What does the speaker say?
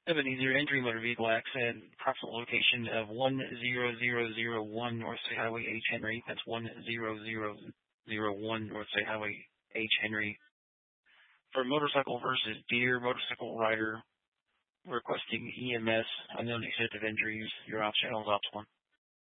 Ebenezer entry motor vehicle accident, approximate location of 10001 North State Highway H. Henry. That's 10001 North State Highway H. Henry. For motorcycle versus deer, motorcycle rider requesting EMS, unknown extent of injuries. Your ops channel is ops 1.